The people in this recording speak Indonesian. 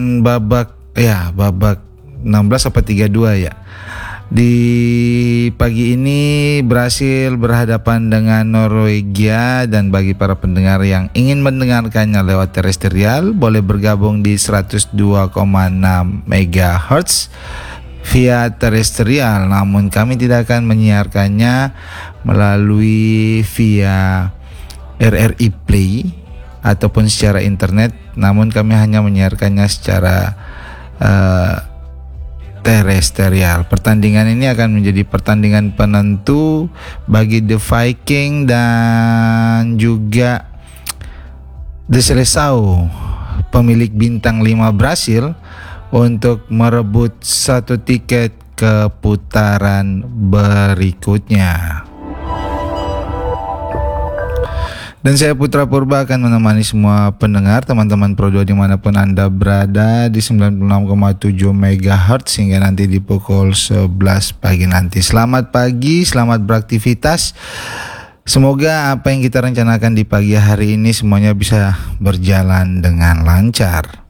babak 16 apa 32 ya. Di pagi ini Brasil berhadapan dengan Norwegia, dan bagi para pendengar yang ingin mendengarkannya lewat terestrial boleh bergabung di 102,6 MHz via terestrial, namun kami tidak akan menyiarkannya melalui via RRI Play ataupun secara internet, namun kami hanya menyiarkannya secara terestrial. Pertandingan ini akan menjadi pertandingan penentu bagi The Viking dan juga The Seleção, pemilik bintang 5 Brasil, untuk merebut satu tiket ke putaran berikutnya. Dan saya Putra Purba akan menemani semua pendengar teman-teman Pro2 dimanapun Anda berada di 96,7 MHz hingga nanti di pukul 11 pagi nanti. Selamat pagi, selamat beraktivitas. Semoga apa yang kita rencanakan di pagi hari ini semuanya bisa berjalan dengan lancar.